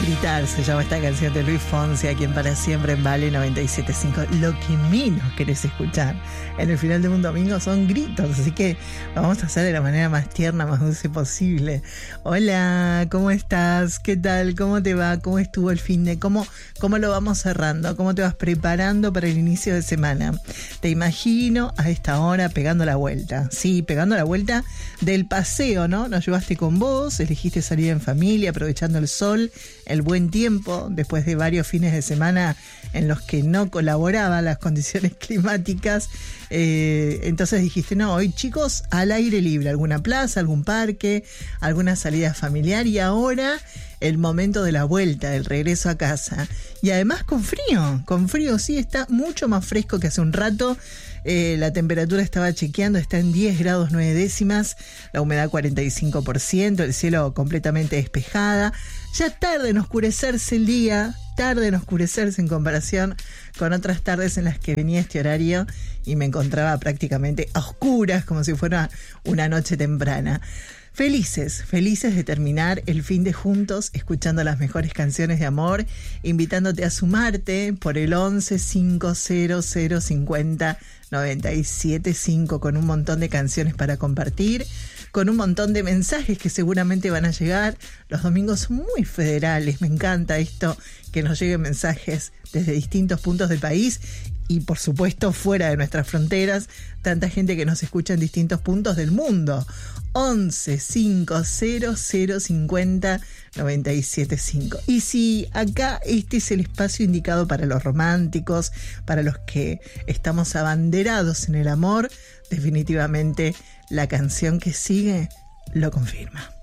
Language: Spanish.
Gritar se llama esta canción de Luis Fonsi, a quien para siempre en Vale 97.5. Lo que menos querés escuchar en el final de un domingo son gritos, así que vamos a hacer de la manera más tierna, más dulce posible. Hola, ¿cómo estás? ¿Qué tal? ¿Cómo te va? ¿Cómo estuvo el fin de? ¿Cómo lo vamos cerrando? ¿Cómo te vas preparando para el inicio de semana? Te imagino a esta hora pegando la vuelta. Sí, pegando la vuelta del paseo, ¿no? Nos llevaste con vos, elegiste salir en familia, aprovechando el sol, el buen tiempo, después de varios fines de semana en los que no colaboraban las condiciones climáticas. Entonces dijiste, no, hoy chicos, al aire libre, alguna plaza, algún parque, alguna salida familiar, y ahora el momento de la vuelta, del regreso a casa. Y además con frío, sí, está mucho más fresco que hace un rato. La temperatura estaba chequeando, está en 10 grados 9 décimas, la humedad 45%, el cielo completamente despejada. Ya tarde en oscurecerse el día, tarde en oscurecerse en comparación con otras tardes en las que venía este horario y me encontraba prácticamente a oscuras, como si fuera una noche temprana. Felices de terminar el fin de juntos, escuchando las mejores canciones de amor, invitándote a sumarte por el 11 50 50 97.5 con un montón de canciones para compartir, con un montón de mensajes que seguramente van a llegar. Los domingos son muy federales, me encanta esto, que nos lleguen mensajes desde distintos puntos del país y por supuesto fuera de nuestras fronteras, tanta gente que nos escucha en distintos puntos del mundo. 11 50 50 97.5. Y si acá este es el espacio indicado para los románticos, para los que estamos abanderados en el amor, definitivamente la canción que sigue lo confirma.